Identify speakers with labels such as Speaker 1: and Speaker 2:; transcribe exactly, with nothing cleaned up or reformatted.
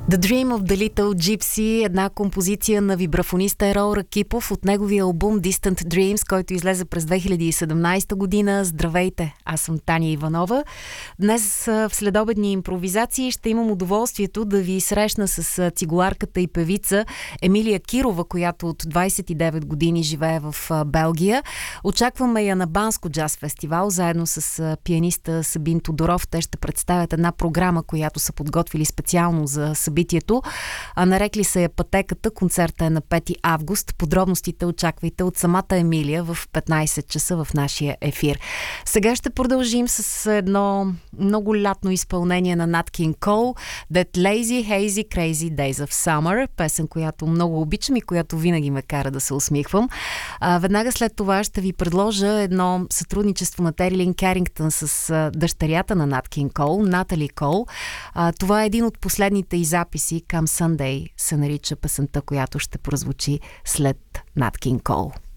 Speaker 1: The Dream of the Little Gypsy, една композиция на вибрафониста Ерол Ракипов от неговия албум Distant Dreams, който излезе през две хиляди и седемнадесета година. Здравейте, аз съм Таня Иванова. Днес в следобедни импровизации ще имам удоволствието да ви срещна с цигуларката и певица Емилия Кирова, която от двадесет и девет години живее в Белгия. Очакваме я на Банско джаз фестивал, заедно с пианиста Сабин Тодоров. Те ще представят една програма, която са подготвили специално за събитието. А нарекли се я Пътеката. Концерта е на пети август. Подробностите очаквайте от самата Емилия в петнадесет часа в нашия ефир. Сега ще продължим с едно много лятно изпълнение на Nat King Cole, That Lazy, Hazy, Crazy Days of Summer, песен, която много обичам и която винаги ме кара да се усмихвам. А, веднага след това ще ви предложа едно сътрудничество на Тери Лин Керингтън с а, дъщерята на Nat King Cole, Натали Кол. А, това е един от последните и записи. Come Sunday се нарича песента, която ще прозвучи след Nat King Cole.